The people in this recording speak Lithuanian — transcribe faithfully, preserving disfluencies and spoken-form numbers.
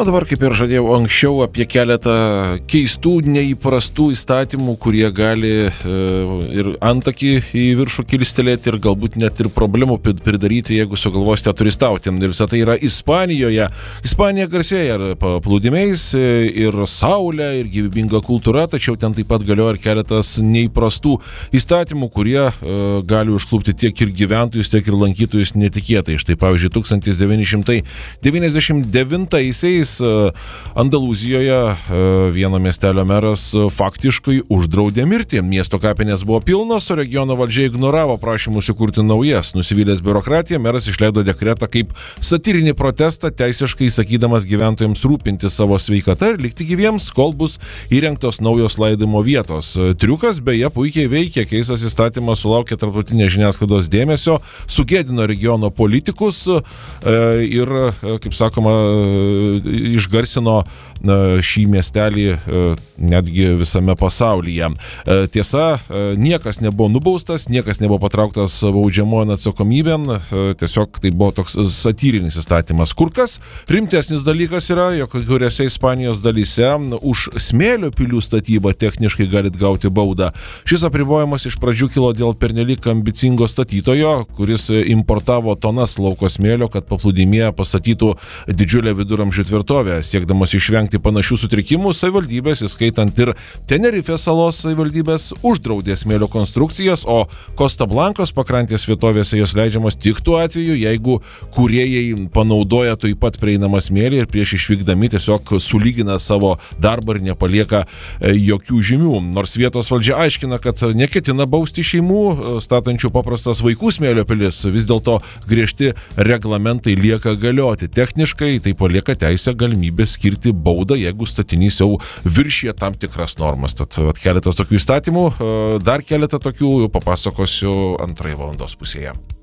Na, dabar, kaip ir žadėjau anksčiau, apie keletą keistų, neįprastų įstatymų, kurie gali e, ir antakį į viršų kilstelėti ir galbūt net ir problemų pridaryti, jeigu sugalvosite turistauti. Ir visą tai yra Ispanijoje. Ispanija garsėja ir paplūdimiais, ir saulė, ir gyvybinga kultūra, tačiau ten taip pat galioja ir keletas neįprastų įstatymų, kurie e, gali užklupti tiek ir gyventojus, tiek ir lankytojus netikėtai. Štai, pavyzdžiui, tūkstantis devyni šimtai devyniasdešimt devintaisiais Andalūzijoje vieno miestelio meras faktiškai uždraudė mirtį. Miesto kapinės buvo pilnos, o regiono valdžia ignoravo prašymus įkurti naujas. Nusivylęs biurokratija, meras išleido dekretą kaip satyrinį protestą, teisiškai sakydamas gyventojams rūpinti savo sveikatą ir likti gyviems, kol bus įrengtos naujos laidojimo vietos. Triukas beje puikiai veikia, keistas įstatymas sulaukė tarptautinės žiniasklaidos dėmesio, sugėdino regiono politikus ir, kaip sakoma, išgarsino šį miestelį netgi visame pasaulyje. Tiesa, niekas nebuvo nubaustas, niekas nebuvo patrauktas baudžiamojon atsakomybėn, tiesiog tai buvo toks satyrinis įstatymas. Kur kas rimtesnis dalykas yra, jog kai kuriuose Ispanijos dalyse už smėlio pilių statybą techniškai galit gauti baudą. Šis apribojimas iš pradžių kilo dėl pernelyg ambicingo statytojo, kuris importavo tonas lauko smėlio, kad paplūdimyje pastatytų didžiulę viduramžių tvirtovę. Siekdamas išvengti panašių sutrikimų, savivaldybės, įskaitant ir Tenerifės salos savivaldybės, uždraudė smėlio konstrukcijas, o Kosta Blankos pakrantės vietovėse jos leidžiamos tik tuo atveju, jeigu kūrėjai panaudoja taip pat prieinamą smėlį ir prieš išvykdami tiesiog sulygina savo darbą ir nepalieka jokių žymių. Nors vietos valdžia aiškina, kad neketina bausti šeimų, statančių paprastas vaikų smėlio pilis, vis dėlto griežti reglamentai lieka galioti. Techniškai tai palieka teisę galimybę skirti baudą, jeigu statinys jau viršyje tam tikras normas. Tad keletas tokių įstatymų, dar keletą tokių papasakosiu antrai valandos pusėje.